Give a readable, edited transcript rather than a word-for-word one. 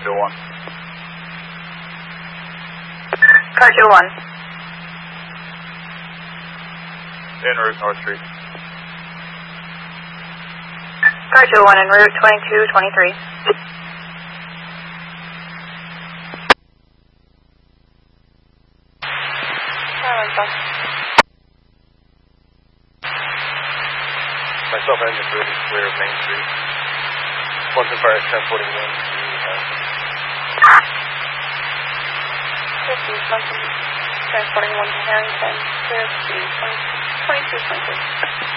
201. Car 201. En route North Street. Car 201 en route 2223. Myself and the is clear of Main Street. Once and fire is transporting you in. 50, transporting 1 to Harrington, clear of 2226.